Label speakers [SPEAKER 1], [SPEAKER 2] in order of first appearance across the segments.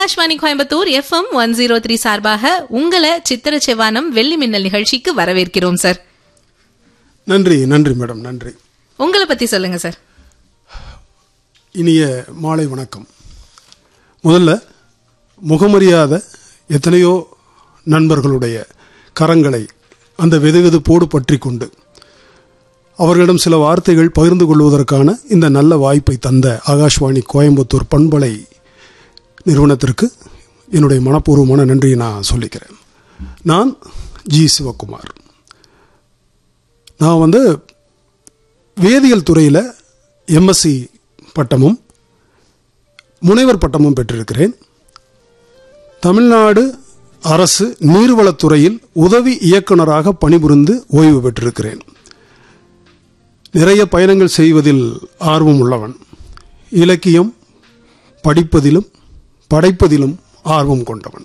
[SPEAKER 1] Akashvani Coimbatore FM 103 சார்பாக உங்களை சித்திர செவ்வானம் வெள்ளி மின்னல் நிகழ்ச்சிக்கு வரவேற்கிறோம் சார்.
[SPEAKER 2] நன்றி நன்றி மேடம், நன்றி.
[SPEAKER 1] உங்களை பத்தி சொல்லுங்க சார்.
[SPEAKER 2] இனிய மாலை வணக்கம். முதல்ல முகமறியாத எத்தனையோ நண்பர்களுடைய கரங்களை அந்த வெதுவெதுப்போடு பற்றி கொண்டு அவர்களிடம் சில வார்த்தைகள் பகிர்ந்து கொள்வதற்கான இந்த நல்ல வாய்ப்பை தந்த ஆகாஷ்வாணி கோயம்புத்தூர் பண்பலை நிறுவனத்திற்கு என்னுடைய மனப்பூர்வமான நன்றியை நான் சொல்லிக்கிறேன். நான் ஜி சிவகுமார். நான் வேதியியல் துறையில் எம்எஸ்சி பட்டமும் முனைவர் பட்டமும் பெற்றிருக்கிறேன். தமிழ்நாடு அரசு நீர்வளத்துறையில் உதவி இயக்குநராக பணிபுரிந்து ஓய்வு பெற்றிருக்கிறேன். நிறைய பயணங்கள் செய்வதில் ஆர்வம் உள்ளவன். இலக்கியம் படிப்பதிலும் படைப்பதிலும் ஆர்வம் கொண்டவன்.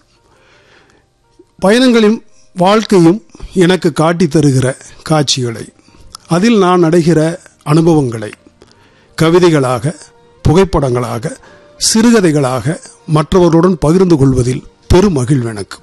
[SPEAKER 2] பயணங்களின் வாழ்க்கையும் எனக்கு காட்டி தருகிற காட்சிகளை, அதில் நான் அடைகிற அனுபவங்களை கவிதைகளாக, புகைப்படங்களாக, சிறுகதைகளாக மற்றவர்களுடன் பகிர்ந்து கொள்வதில் பெருமகிழ்வு எனக்கு.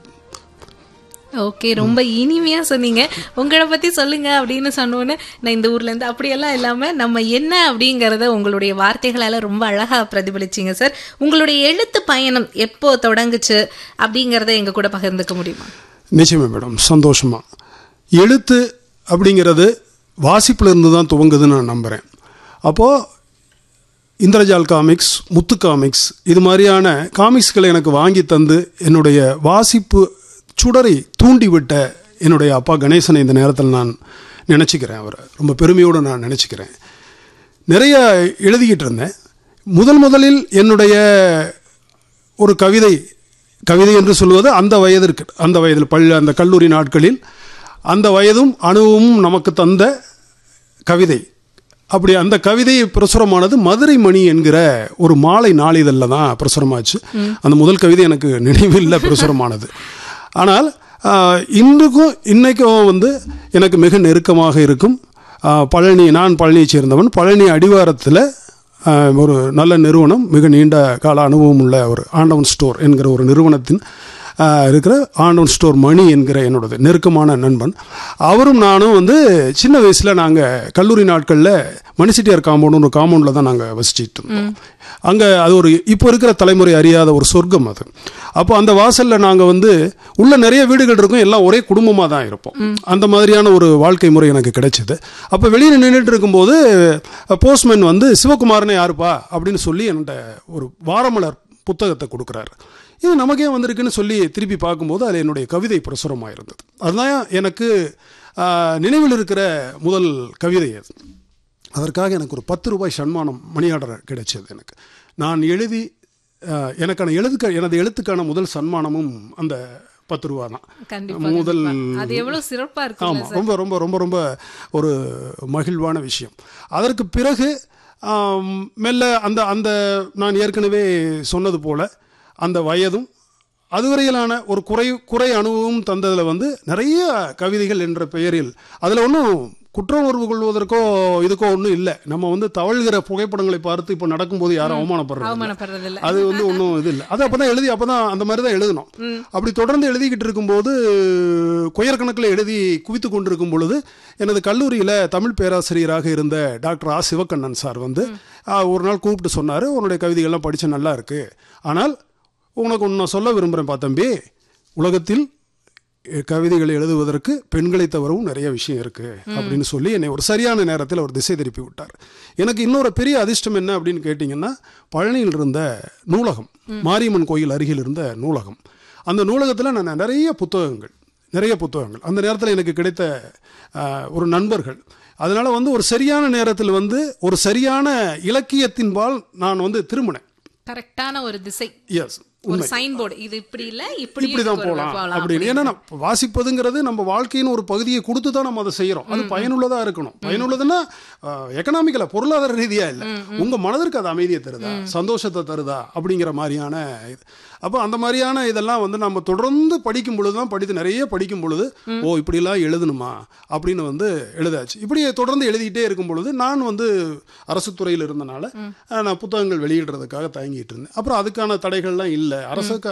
[SPEAKER 1] ஓகே, ரொம்ப இனிமையா சொன்னீங்க. உங்களை பத்தி சொல்லுங்க அப்படின்னு சொன்னோன்னு நான் இந்த ஊர்ல இருந்து அப்படியெல்லாம் இல்லாம நம்ம என்ன அப்படிங்கறத உங்களுடைய வார்த்தைகளால ரொம்ப அழகா பிரதிபலிச்சிங்க சார். உங்களுடைய எழுத்து பயணம் எப்போ தொடங்குச்சு அப்படிங்கறத எங்க கூட பகிர்ந்துக்க முடியுமா?
[SPEAKER 2] நிச்சயமா மேடம், சந்தோஷமா. எழுத்து அப்படிங்கிறது வாசிப்புல இருந்து தான் துவங்குதுன்னு நான் நம்புறேன். அப்போ இந்திரஜால் காமிக்ஸ், முத்து காமிக்ஸ், இது மாதிரியான காமிக்ஸ்களை எனக்கு வாங்கி தந்து என்னுடைய வாசிப்பு சுடரை தூண்டிவிட்ட என்னுடைய அப்பா கணேசனை இந்த நேரத்தில் நான் நினச்சிக்கிறேன். அவரை ரொம்ப பெருமையோடு நான் நினச்சிக்கிறேன். நிறைய எழுதிக்கிட்டு இருந்தேன். முதலில் என்னுடைய ஒரு கவிதை என்று சொல்வது அந்த வயதில் அந்த கல்லூரி நாட்களில் அந்த வயதும் அனுபவமும் நமக்கு தந்த கவிதை. அப்படி அந்த கவிதை பிரசுரமானது மதுரை மணி என்கிற ஒரு மாலை நாளிதழில் தான் பிரசுரமாச்சு. அந்த முதல் கவிதை எனக்கு நினைவில் பிரசுரமானது. ஆனால் இன்னைக்கும் எனக்கு மிக நெருக்கமாக இருக்கும் நான் பழனியை சேர்ந்தவன். பழனி அடிவாரத்தில் ஒரு நல்ல நிறுவனம், மிக நீண்ட கால அனுபவம் உள்ள ஒரு ஆண்டவன் ஸ்டோர் என்கிற ஒரு நிறுவனத்தின் இருக்கிற ஆண்டவன் ஸ்டோர் மணி என்கிற என்னோட நெருக்கமான நண்பன். அவரும் நானும் சின்ன வயசில் நாங்கள் கல்லூரி நாட்களில் மணிசிட்டியார் காம்பவுண்ட் ஒரு காம்பவுண்டில் தான் நாங்கள் வசிச்சுட்டு இருந்தோம். அங்கே அது ஒரு இப்போ இருக்கிற தலைமுறை அறியாத ஒரு சொர்க்கம் அது. அப்போ அந்த வாசலில் நாங்கள் உள்ள நிறைய வீடுகள் இருக்கும், எல்லாம் ஒரே குடும்பமாக தான் இருப்போம். அந்த மாதிரியான ஒரு வாழ்க்கை முறை எனக்கு கிடைச்சிது. அப்போ வெளியில் நின்றுட்டு இருக்கும்போது போஸ்ட்மேன் சிவகுமாரனே யாருப்பா அப்படின்னு சொல்லி என்கிட்ட ஒரு வாரமலர் புத்தகத்தை கொடுக்குறாரு. இது நமக்கே வந்திருக்குன்னு சொல்லி திருப்பி பார்க்கும்போது அது என்னுடைய கவிதை பிரசுரமாக இருந்தது. அதுதான் எனக்கு நினைவில் இருக்கிற முதல் கவிதை அது. அதற்காக எனக்கு ஒரு 10 ரூபாய் சன்மானம் மணி ஆர்டர் கிடைச்சது எனக்கு. நான் எழுதி எனக்கான எனது எழுத்துக்கான முதல் சன்மானமும் அந்த 10 ரூபா தான். முதல் ஆமாம், ரொம்ப ரொம்ப ரொம்ப ரொம்ப ஒரு மகிழ்வான விஷயம். அதற்கு பிறகு மெல்ல அந்த நான் ஏற்கனவே சொன்னது போல அந்த வயதும் அதுவரையிலான ஒரு குறை அனுபவம் தந்ததில் நிறைய கவிதைகள் என்ற பெயரில் அதில் ஒன்றும் குற்ற உணர்வு கொள்வதற்கோ இதுக்கோ ஒன்றும் இல்லை. நம்ம தவழ்கிற புகைப்படங்களை பார்த்து இப்போ நடக்கும்போது யாரும் அவமானப்படுறது அது ஒன்றும் இது இல்லை. அது அப்போதான் அந்த மாதிரி தான் எழுதணும். அப்படி தொடர்ந்து எழுதிக்கிட்டு இருக்கும்போது கொயர்கணக்கில் எழுதி குவித்து கொண்டிருக்கும் பொழுது எனது கல்லூரியில் தமிழ் பேராசிரியராக இருந்த டாக்டர் சிவக்கண்ணன் சார் ஒரு நாள் கூப்பிட்டு சொன்னார், உன்னுடைய கவிதைகள்லாம் படித்த நல்லா இருக்கு, ஆனால் உனக்கு ஒன்று நான் சொல்ல விரும்புகிறேன் தம்பி, உலகத்தில் கவிதைகளை எழுதுவதற்கு பெண்களை தவிரவும் நிறைய விஷயம் இருக்கு அப்படின்னு சொல்லி என்னை ஒரு சரியான நேரத்தில் அவர் திசை திருப்பி விட்டார். எனக்கு இன்னொரு பெரிய அதிர்ஷ்டம் என்ன அப்படின்னு கேட்டிங்கன்னா, பழனியில் இருந்த நூலகம், மாரியம்மன் கோயில் அருகில் இருந்த நூலகம், அந்த நூலகத்தில் நான் நிறைய புத்தகங்கள் அந்த நேரத்தில் எனக்கு கிடைத்த ஒரு நண்பர்கள். அதனால ஒரு சரியான நேரத்தில் ஒரு சரியான இலக்கியத்தின்பால் நான் திரும்பினேன்.
[SPEAKER 1] கரெக்டான ஒரு திசை.
[SPEAKER 2] எஸ்,
[SPEAKER 1] ஒரு சைன் போர்டு, இது இப்படி இல்ல
[SPEAKER 2] இப்படிதான் போகலாம் அப்படின்னு. ஏன்னா வாசிப்பதுங்கிறது நம்ம வாழ்க்கையின் ஒரு பகுதியை கொடுத்து தான் நம்ம அதை செய்யறோம். அது பயனுள்ளதா இருக்கணும். பயனுள்ளதுன்னா எக்கனாமிக்கலா, பொருளாதார ரீதியா இல்லை, உங்க மனதிற்கு அது அமைதியை தருதா, சந்தோஷத்தை தருதா அப்படிங்கிற மாதிரியான இது. அப்போ அந்த மாதிரியான இதெல்லாம் நம்ம தொடர்ந்து படிக்கும் பொழுது தான் நிறைய படிக்கும் பொழுது ஓ இப்படிலாம் எழுதணுமா அப்படின்னு எழுதாச்சு. இப்படி தொடர்ந்து எழுதிக்கிட்டே இருக்கும் பொழுது நான் அரசு துறையில் இருந்தனால நான் புத்தகங்கள் வெளியிடுறதுக்காக தயங்கிட்டு இருந்தேன். அப்புறம் அதுக்கான தடைகள்லாம் இல்லை. இல்லை அரசு